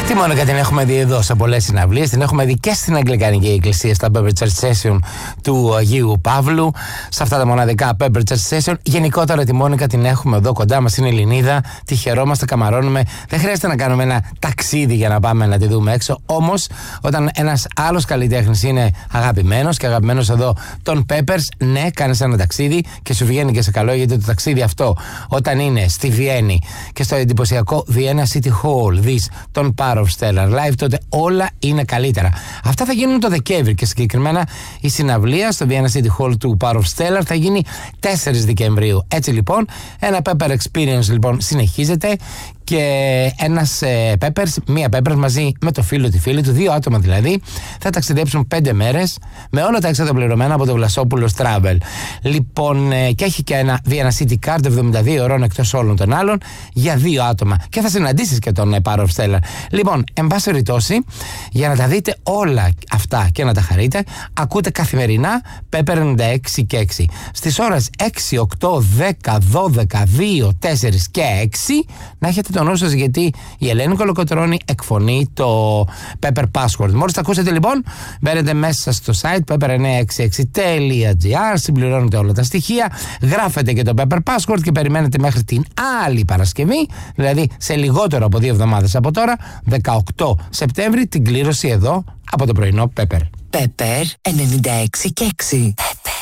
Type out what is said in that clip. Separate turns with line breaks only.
Τη Μόνικα την έχουμε δει εδώ σε πολλές συναυλίες. Την έχουμε δει και στην Αγγλικανική Εκκλησία, στα Pepper Church Session του Αγίου Παύλου. Σε αυτά τα μοναδικά Pepper Church Session. Γενικότερα τη Μόνικα την έχουμε εδώ κοντά μας. Είναι Ελληνίδα. Τη χαιρόμαστε, καμαρώνουμε. Δεν χρειάζεται να κάνουμε ένα ταξίδι για να πάμε να τη δούμε έξω. Όμως, όταν ένας άλλος καλλιτέχνης είναι αγαπημένος και αγαπημένος εδώ των Peppers, ναι, κάνεις ένα ταξίδι και σου βγαίνει και σε καλό, γιατί το ταξίδι αυτό, όταν είναι στη Βιέννη και στο εντυπωσιακό Vienna City Hall, δεις τον Power of Stellar Live, τότε όλα είναι καλύτερα. Αυτά θα γίνουν το Δεκέμβρη και συγκεκριμένα η συναυλία στο Vienna City Hall του Power of Stellar θα γίνει 4 Δεκεμβρίου. Έτσι λοιπόν, ένα Pepper Experience λοιπόν συνεχίζεται και ένας Peppers, μία Peppers μαζί με το φίλο τη φίλη του, 2 άτομα δηλαδή, θα ταξιδέψουν 5 μέρες με όλα τα έξοδα πληρωμένα από το Βλασόπουλος Travel. Λοιπόν, και έχει και ένα Vienna City Card 72 ώρων εκτός όλων των άλλων για 2 άτομα και θα συναντήσεις και τον Power of Stellar. Λοιπόν, εν πάση περιπτώσει, για να τα δείτε όλα αυτά και να τα χαρείτε, ακούτε καθημερινά Pepper 96 και 6 στις ώρες 6, 8, 10, 12, 2, 4 και 6 να έχετε το νου σας, γιατί η Ελένη Κολοκοτρώνη εκφωνεί το Pepper Password. Μόλις τα ακούσετε λοιπόν, μπαίνετε μέσα στο site pepper966.gr, συμπληρώνετε όλα τα στοιχεία, γράφετε και το Pepper Password και περιμένετε μέχρι την άλλη Παρασκευή, δηλαδή σε λιγότερο από 2 εβδομάδες από τώρα, 18 Σεπτέμβρη, την κλήρωση εδώ από το πρωινό Pepper.
Pepper 96 και 6.